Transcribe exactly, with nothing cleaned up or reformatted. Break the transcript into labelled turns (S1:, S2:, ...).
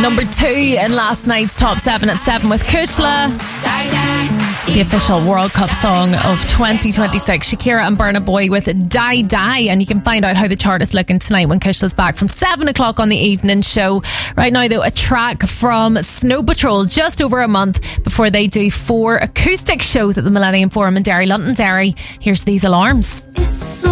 S1: Number two in last night's top seven at seven with Kushla. The official World Cup song of twenty twenty-six. Shakira and Burna Boy with Die Die. And you can find out how the chart is looking tonight when Kushla's back from seven o'clock on the evening show. Right now, though, a track from Snow Patrol just over a month before they do four acoustic shows at the Millennium Forum in Derry, Londonderry. Here's These Alarms.
S2: It's so